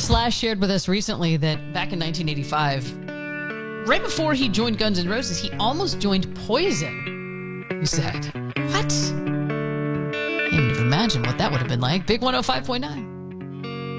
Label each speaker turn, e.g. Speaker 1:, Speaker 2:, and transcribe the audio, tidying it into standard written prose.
Speaker 1: Slash shared with us recently that back in 1985, right before he joined Guns N' Roses, he almost joined Poison. He said, what? I can't even imagine what that would have been like. Big 105.9.